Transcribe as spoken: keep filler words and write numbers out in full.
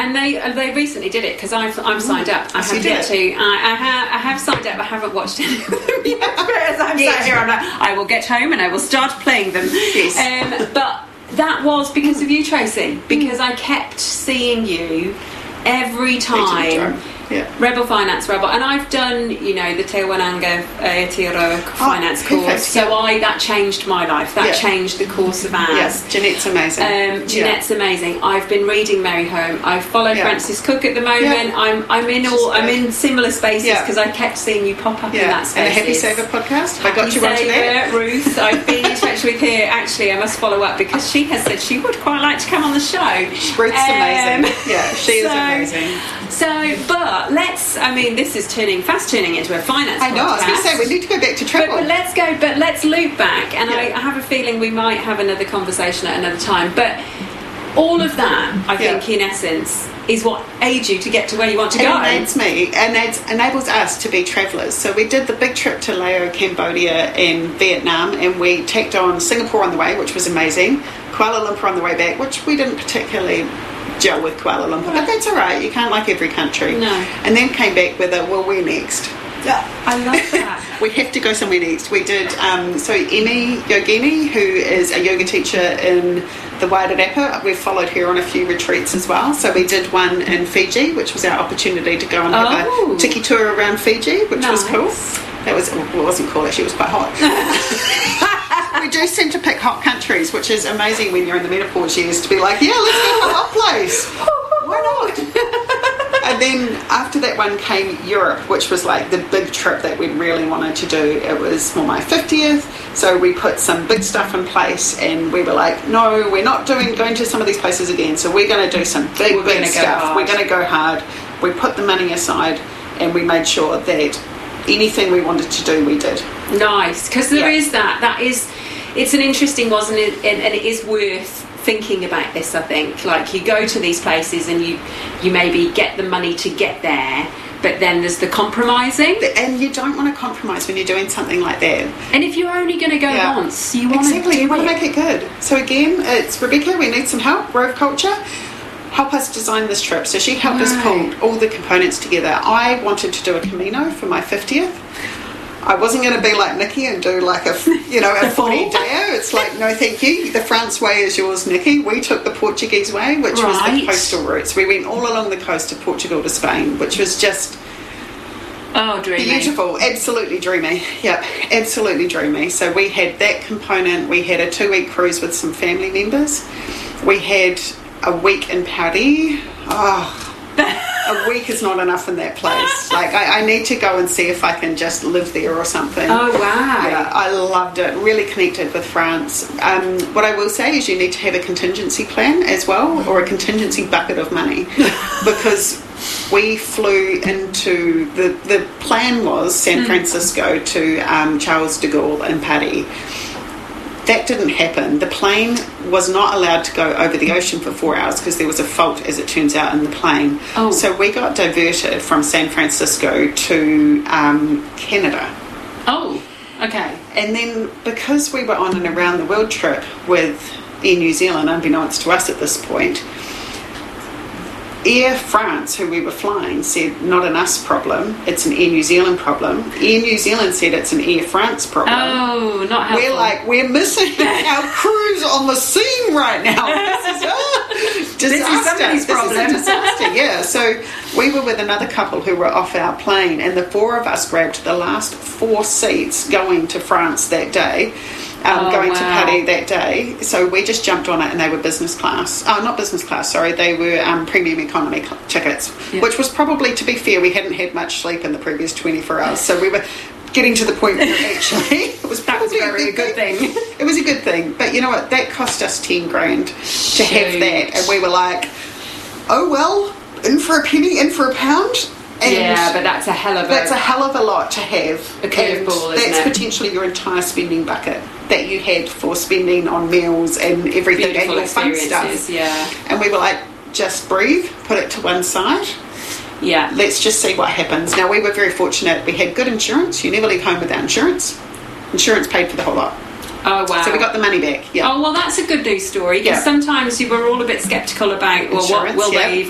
And they and they recently did it because I've I'm signed up. I So you have did yet it. to. I, I have I have signed up. I haven't watched any of them yet. But as I'm Yes. sat here, I'm like, I will get home and I will start playing them. Yes. Um, but that was because of you, Tracy. Because I kept seeing you every time. Yeah. Rebel Finance Rebel, and I've done, you know, the Te Wananga uh, Aotearoa finance perfect, course. So yeah. I that changed my life. That Yeah. changed the course of ours. Yes, Jeanette's amazing. Um, Jeanette's amazing. I've been reading Mary Home. I follow Yeah. Frances Cook at the moment. Yeah. I'm I'm in all I'm in similar spaces Yeah. because I kept seeing you pop up in yeah. that And space. the Happy Saver podcast. I got Happy you onto that. Saver, Ruth. I've been in touch with her. Actually, I must follow up because she has said she would quite like to come on the show. Ruth's Um, amazing. Yeah, she is so- amazing. So, but let's. I mean, this is turning fast turning into a finance. I know. I was going to podcast. say we need to go back to But, travel. but let's go. But let's loop back, and I, Yeah. I have a feeling we might have another conversation at another time. But all of that, I Yeah. think, in essence, is what aids you to get to where you want to It go. enables me, and it enables us to be travellers. So we did the big trip to Laos, Cambodia, and Vietnam, and we tacked on Singapore on the way, which was amazing. Kuala Lumpur on the way back, which we didn't particularly gel with Kuala Lumpur, but that's all right. You can't like every country. No. And then came back with a, well, where next? Yeah, I love that. We have to go somewhere next. We did, um, so Emmy Yogini, who is a yoga teacher in the Wairarapa, we've followed her on a few retreats as well. So we did one in Fiji, which was our opportunity to go and have Oh. a tiki tour around Fiji, which was Nice. cool. That was, well, it wasn't cool, actually, it was quite hot. We do seem to pick hot countries, which is amazing when you're in the menopause years to be like, yeah, let's go to a hot place. Why not? And then after that one came Europe, which was like the big trip that we really wanted to do. It was for my fiftieth, so we put some big stuff in place, and we were like, no, we're not doing going to some of these places again. So we're going to do some big, We're big gonna go stuff. hard. We're going to go hard. We put the money aside, and we made sure that anything we wanted to do, we did. Nice, because there Yeah. is that. That is, it's an interesting, wasn't it? And, and it is worth thinking about this. I think, like, you go to these places and you, you maybe get the money to get there, but then there's the compromising. And you don't want to compromise when you're doing something like that. And if you're only going to go Yeah. once, you want Exactly, to do you want it. to make it good. So again, it's Rebecca, we need some help, Rove Culture. Help us design this trip. So she helped us Right. pull all the components together. I wanted to do a Camino for my fiftieth. I wasn't going to be like Nikki and do like a, you know, a forty day. It's like, no thank you. The France way is yours, Nikki. We took the Portuguese way, which was Right. the coastal routes. We went all along the coast of Portugal to Spain, which was just Oh, dreamy. beautiful, absolutely dreamy. Yep, absolutely dreamy. So we had that component. We had a two-week cruise with some family members. We had a week in Paris. Oh, a week is not enough in that place. Like, I, I need to go and see if I can just live there or something. Oh, wow. Yeah, I loved it. Really connected with France. Um, what I will say is you need to have a contingency plan as well, or a contingency bucket of money, because we flew into the the plan was San Francisco to um, Charles de Gaulle in Paris. That didn't happen. The plane was not allowed to go over the ocean for four hours because there was a fault, as it turns out, in the plane. Oh. So we got diverted from San Francisco to um, Canada. Oh, okay. And then because we were on an around the world trip with Air New Zealand, unbeknownst to us at this point, Air France, who we were flying, said not an us problem, it's an Air New Zealand problem. Air New Zealand said it's an Air France problem. Oh, not helpful. We're like, we're missing our crews on the scene right now. This is a disaster. somebody's This problem. is a disaster, yeah. So we were with another couple who were off our plane, and the four of us grabbed the last four seats going to France that day. Um, Oh, going to wow. Paris that day, so we just jumped on it, and they were business class. Oh, not business class, sorry, they were um, premium economy cl- tickets, Yeah. which was probably, to be fair, we hadn't had much sleep in the previous twenty-four hours, so we were getting to the point where actually it was That was probably very a good thing. It was a good thing, but you know what? That cost us ten grand to have Shoot. that, and we were like, oh well, in for a penny, in for a pound. And Yeah, but that's a hell of a... that's a hell of a lot to have. A curveball, And isn't that's it? potentially your entire spending bucket that you had for spending on meals and everything and beautiful your fun experiences, stuff. yeah. And we were like, just breathe, put it to one side. Yeah. Let's just see what happens. Now, we were very fortunate. We had good insurance. You never leave home without insurance. Insurance paid for the whole lot. Oh, wow. So we got the money back. Yeah. Oh, well, that's a good news story, because Yeah. sometimes you were all a bit sceptical about, well, what Insurance, will yeah. they even